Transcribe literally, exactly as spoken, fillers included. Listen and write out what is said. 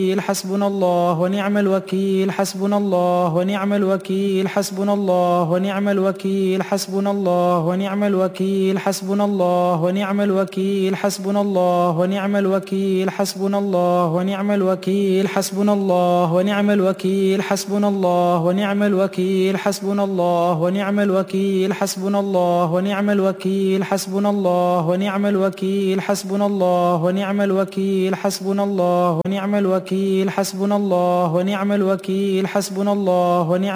حسبنا الله ونعم الوكيل حسبنا الله ونعم الوكيل حسبنا الله ونعم الوكيل حسبنا الله ونعم الوكيل حسبنا الله ونعم الوكيل حسبنا الله ونعم الوكيل حسبنا الله ونعم الوكيل حسبنا الله ونعم الوكيل حسبنا الله ونعم الوكيل حسبنا الله ونعم الوكيل حسبنا الله ونعم الوكيل حسبنا الله ونعم الوكيل حسبنا الله ونعم الوكيل حسبنا الله ونعم الوكيل حسبنا الله ونعم الوكيل حسبنا الله ونعم